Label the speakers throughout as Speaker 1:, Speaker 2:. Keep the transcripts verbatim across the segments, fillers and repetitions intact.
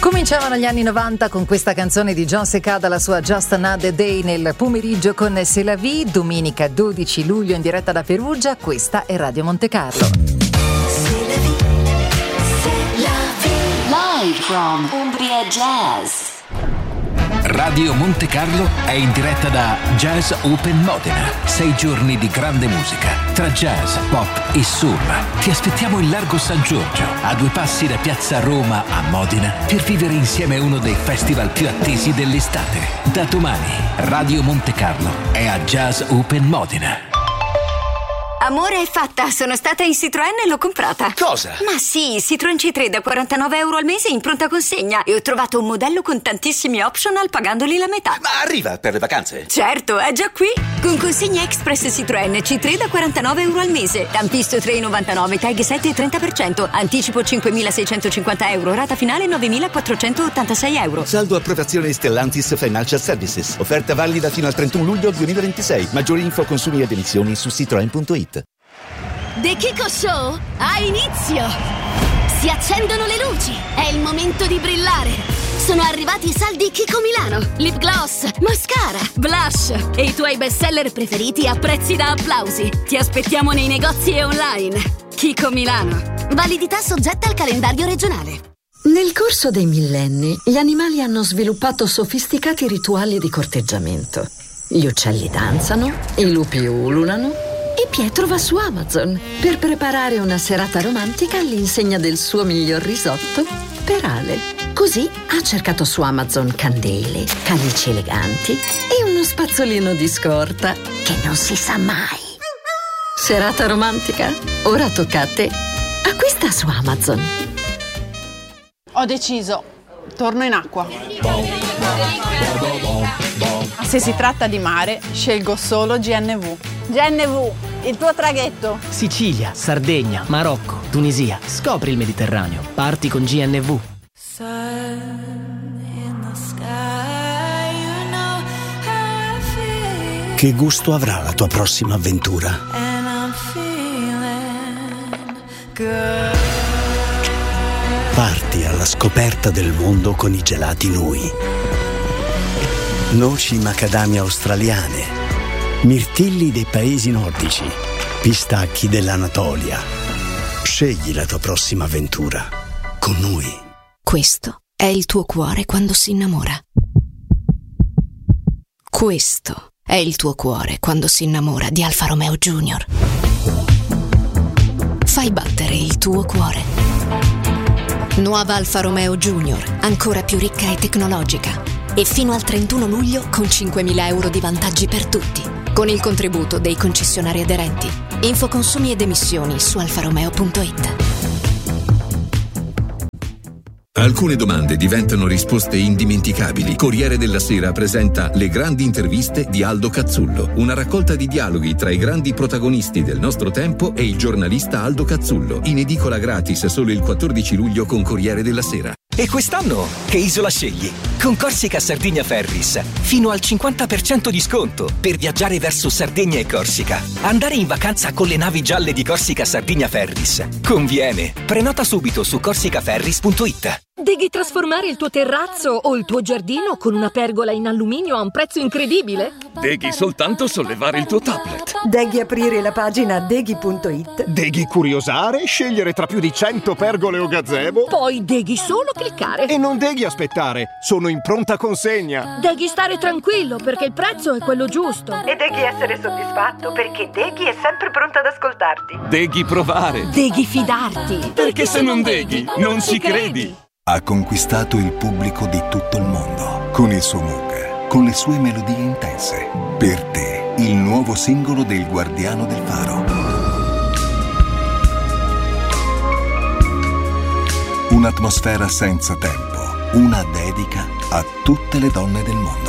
Speaker 1: Cominciavano gli anni novanta con questa canzone di John Secada dalla sua Just Another Day nel pomeriggio con C'est la vie, domenica dodici luglio in diretta da Perugia. Questa è Radio Monte Carlo.
Speaker 2: Live from Umbria Jazz.
Speaker 3: Radio Monte Carlo è in diretta da Jazz Open Modena. Sei giorni di grande musica, tra jazz, pop e soul. Ti aspettiamo in Largo San Giorgio, a due passi da Piazza Roma a Modena, per vivere insieme uno dei festival più attesi dell'estate. Da domani, Radio Monte Carlo è a Jazz Open Modena.
Speaker 4: Amore, è fatta. Sono stata in Citroën e l'ho comprata.
Speaker 5: Cosa?
Speaker 4: Ma sì, Citroën C tre da quarantanove euro al mese in pronta consegna. E ho trovato un modello con tantissimi optional pagandoli la metà.
Speaker 5: Ma arriva per le vacanze?
Speaker 4: Certo, è già qui. Con consegna express Citroën C tre da quarantanove euro al mese. Tampisto tre virgola novantanove, tag sette virgola trenta per cento. Anticipo cinquemilaseicentocinquanta euro. Rata finale novemilaquattrocentottantasei euro.
Speaker 6: Saldo approvazione Stellantis Financial Services. Offerta valida fino al trentuno luglio duemilaventisei. Maggiori info, consumi ed emissioni su citroen punto it.
Speaker 7: The Kiko Show ha inizio! Si accendono le luci, è il momento di brillare! Sono arrivati i saldi Kiko Milano, lip gloss, mascara, blush e i tuoi bestseller preferiti a prezzi da applausi. Ti aspettiamo nei negozi e online. Kiko Milano. Validità soggetta al calendario regionale.
Speaker 8: Nel corso dei millenni, gli animali hanno sviluppato sofisticati rituali di corteggiamento. Gli uccelli danzano, i lupi ululano e Pietro va su Amazon per preparare una serata romantica all'insegna del suo miglior risotto per Ale. Così ha cercato su Amazon candele, calici eleganti e uno spazzolino di scorta che non si sa mai. Serata romantica? Ora tocca a te. Acquista su Amazon.
Speaker 9: Ho deciso, torno in acqua. Se si tratta di mare, scelgo solo G N V. G N V, il tuo traghetto.
Speaker 10: Sicilia, Sardegna, Marocco, Tunisia. Scopri il Mediterraneo. Parti con G N V.
Speaker 11: Che gusto avrà la tua prossima avventura? Parti alla scoperta del mondo con i gelati Nui. Noci macadamia australiane, mirtilli dei paesi nordici, pistacchi dell'Anatolia. Scegli la tua prossima avventura con Nui.
Speaker 12: Questo è il tuo cuore quando si innamora. Questo è il tuo cuore quando si innamora di Alfa Romeo Junior. Fai battere il tuo cuore. Nuova Alfa Romeo Junior, ancora più ricca e tecnologica. E fino al trentuno luglio con cinquemila euro di vantaggi per tutti, con il contributo dei concessionari aderenti. Info consumi ed emissioni su alfa romeo punto it.
Speaker 13: Alcune domande diventano risposte indimenticabili. Corriere della Sera presenta Le grandi interviste di Aldo Cazzullo, una raccolta di dialoghi tra i grandi protagonisti del nostro tempo e il giornalista Aldo Cazzullo, in edicola gratis solo il quattordici luglio con Corriere della Sera.
Speaker 14: E quest'anno che isola scegli? Con Corsica Sardinia Ferris, fino al cinquanta per cento di sconto per viaggiare verso Sardegna e Corsica. Andare in vacanza con le navi gialle di Corsica Sardinia Ferris conviene. Prenota subito su corsicaferris punto it.
Speaker 15: Devi trasformare il tuo terrazzo o il tuo giardino con una pergola in alluminio a un prezzo incredibile?
Speaker 16: Devi soltanto sollevare il tuo tablet.
Speaker 17: Devi aprire la pagina deghi punto it.
Speaker 18: Devi curiosare, scegliere tra più di cento pergole o gazebo.
Speaker 15: Poi devi solo cliccare.
Speaker 18: E non devi aspettare, sono in pronta consegna.
Speaker 15: Devi stare tranquillo perché il prezzo è quello giusto.
Speaker 17: E devi essere soddisfatto perché Deghi è sempre pronta ad ascoltarti.
Speaker 16: Devi provare.
Speaker 15: Devi fidarti.
Speaker 16: Perché, perché se non Deghi, non, non ci credi. credi.
Speaker 19: Ha conquistato il pubblico di tutto il mondo con il suo Moog, con le sue melodie intense. Per te, il nuovo singolo del Guardiano del Faro. Un'atmosfera senza tempo, una dedica a tutte le donne del mondo.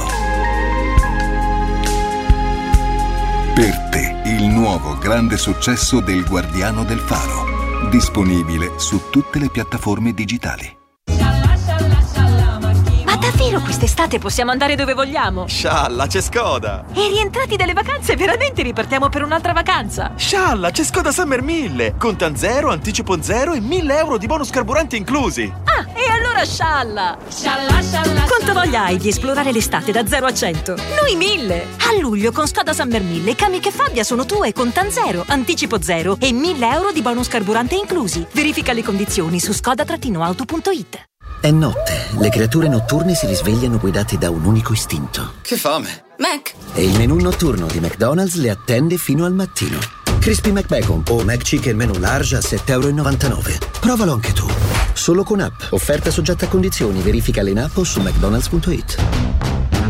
Speaker 19: Per te, il nuovo grande successo del Guardiano del Faro. Disponibile su tutte le piattaforme digitali.
Speaker 20: Ma davvero quest'estate possiamo andare dove vogliamo?
Speaker 21: Scialla, c'è Skoda!
Speaker 20: E rientrati dalle vacanze veramente ripartiamo per un'altra vacanza?
Speaker 21: Scialla, c'è Skoda Summer mille! Contan zero, anticipo zero e mille euro di bonus carburante inclusi!
Speaker 20: Ah, e allora Ora scialla! Scialla, scialla! Quanto voglia hai di esplorare l'estate da zero a cento? Noi mille! A luglio con Skoda Summer mille, Kamiq e Fabia sono tue con T A N zero, anticipo zero e mille euro di bonus carburante inclusi. Verifica le condizioni su skoda auto punto it.
Speaker 5: È notte, le creature notturne si risvegliano guidate da un unico istinto.
Speaker 22: Che fame!
Speaker 12: Mac!
Speaker 5: E il menù notturno di McDonald's le attende fino al mattino. Crispy McBacon o McChicken menù large a sette e novantanove euro. Provalo anche tu. Solo con app. Offerta soggetta a condizioni. Verifica in app o su mcdonalds punto it.